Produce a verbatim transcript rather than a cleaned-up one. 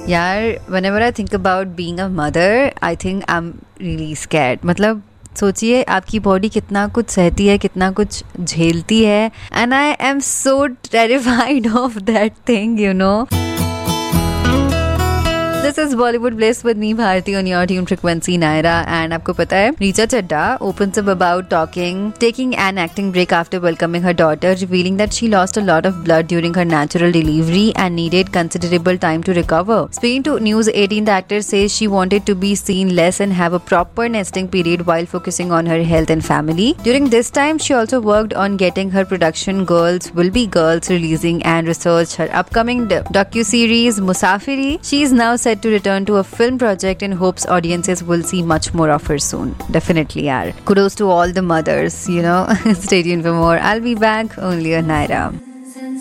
यार, whenever I think about being a mother, I think I'm really scared. मतलब सोचिए आपकी बॉडी कितना कुछ सहती है, कितना कुछ झेलती है, and I am so terrified of that thing, you know. This is Bollywood Bliss with me, Bharti, on your tune frequency, Naira. And आपको पता है, Richa Chadda opens up about talking, taking an acting break after welcoming her daughter, revealing that she lost a lot of blood during her natural delivery and needed considerable time to recover. Speaking to News eighteen, the actor says she wanted to be seen less and have a proper nesting period while focusing on her health and family. During this time, she also worked on getting her production Girls Will Be Girls releasing and researched her upcoming docu-series Musafiri. She is now set to return to a film project and hopes audiences will see much more of her soon. Definitely, yaar. Kudos to all the mothers, you know. Stay tuned for more. I'll be back only on Naira.